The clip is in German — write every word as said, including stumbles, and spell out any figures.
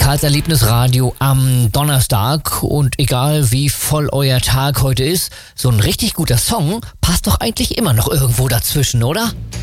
Karls-Erlebnis-Radio am Donnerstag. Und egal wie voll euer Tag heute ist, so ein richtig guter Song passt doch eigentlich immer noch irgendwo dazwischen, oder?